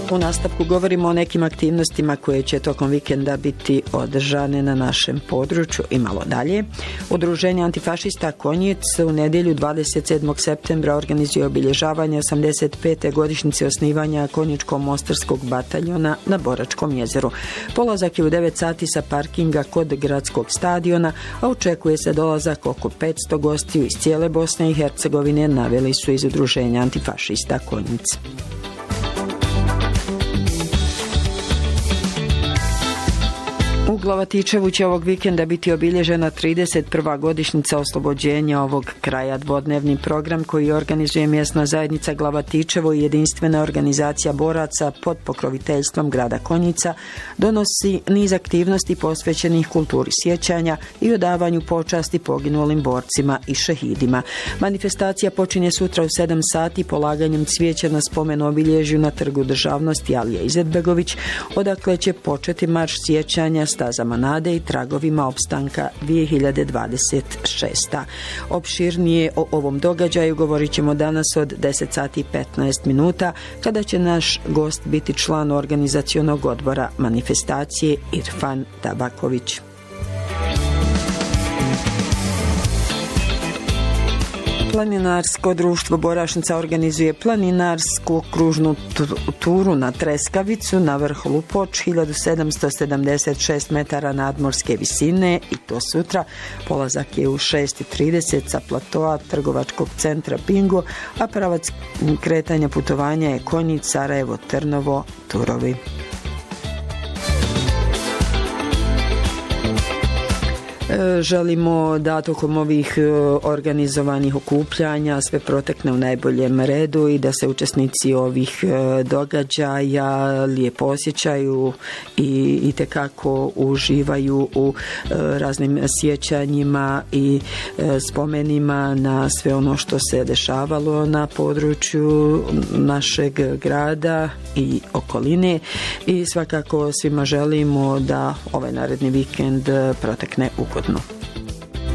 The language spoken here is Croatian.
U nastavku govorimo o nekim aktivnostima koje će tokom vikenda biti održane na našem području i malo dalje. Udruženje antifašista Konjic u nedjelju 27. septembra organizuje obilježavanje 85. godišnjice osnivanja Konjičko-mostarskog bataljona na Boračkom jezeru. Polazak je u 9 sati sa parkinga kod gradskog stadiona, a očekuje se dolazak oko 500 gostiju iz cijele Bosne i Hercegovine, naveli su iz udruženja antifašista Konjic. U Glavatičevu će ovog vikenda biti obilježena 31. godišnjica oslobođenja ovog kraja. Dvodnevni program koji organizuje mjesna zajednica Glavatičevo i jedinstvena organizacija boraca pod pokroviteljstvom grada Konjica donosi niz aktivnosti posvećenih kulturi sjećanja i odavanju počasti poginulim borcima i šehidima. Manifestacija počinje sutra u 7 sati polaganjem cvijeća na spomen obilježju na Trgu državnosti Alija Izetbegović, odakle će početi marš sjećanja stazama nade i tragovima opstanka 2026. Opširnije o ovom događaju govorit ćemo danas od 10 sati i 15 minuta, kada će naš gost biti član organizacionog odbora manifestacije Irfan Tabaković. Planinarsko društvo Borašnica organizuje planinarsku kružnu turu na Treskavicu na vrh Lupoč, 1776 metara nadmorske visine, i to sutra. Polazak je u 6:30 sa platoa trgovačkog centra Bingo, a pravac kretanja putovanja je Konjic, Sarajevo, Trnovo, Turovi. Želimo da tokom ovih organizovanih okupljanja sve protekne u najboljem redu i da se učesnici ovih događaja lijepo osjećaju i itekako uživaju u raznim sjećanjima i spomenima na sve ono što se dešavalo na području našeg grada i okoline, i svakako svima želimo da ovaj naredni vikend protekne ugodno.